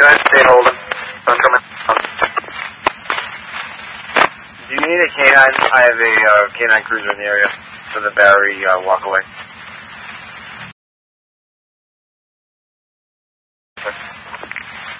Go ahead, stay holding. I'm coming. Do you need a canine? I have a canine cruiser in the area for the Barry walkaway.